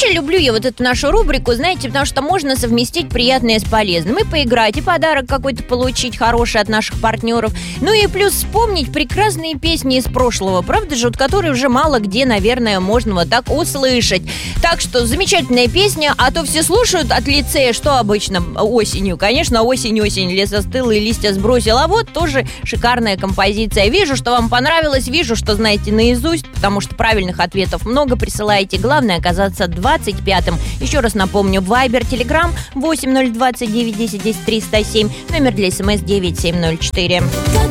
Вообще люблю я вот эту нашу рубрику, знаете, потому что можно совместить приятное с полезным. И поиграть, и подарок какой-то получить хороший от наших партнеров. Ну и плюс вспомнить прекрасные песни из прошлого, правда же, вот которые уже мало где, наверное, можно вот так услышать. Так что замечательная песня, а то все слушают от лицея, что обычно осенью. Конечно, осень, лес остыл и листья сбросил. А вот тоже шикарная композиция. Вижу, что вам понравилось, вижу, что знаете наизусть, потому что правильных ответов много присылаете. Главное оказаться 25-м. Еще раз напомню, Viber, Telegram 8029 10 10 307, номер для СМС 9704.